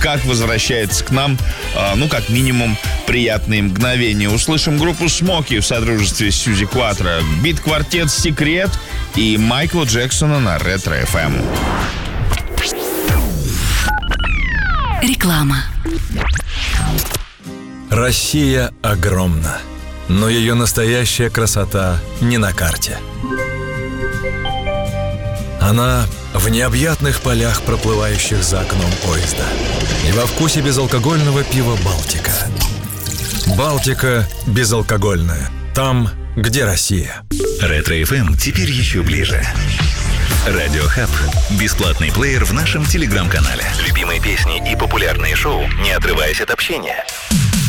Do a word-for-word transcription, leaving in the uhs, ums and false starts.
как возвращается к нам, ну, как минимум, приятные мгновения. Услышим группу Смоки в содружестве с Сьюзи Кватро, бит-квартет «Секрет» и Майкла Джексона на Ретро эф эм. Реклама. Россия огромна, но ее настоящая красота не на карте. Она в необъятных полях, проплывающих за окном поезда, и во вкусе безалкогольного пива «Балтика». «Балтика» безалкогольная. Там, где Россия. Ретро эф эм теперь еще ближе. Радио Хаб. Бесплатный плеер в нашем телеграм-канале. Любимые песни и популярные шоу, не отрываясь от общения.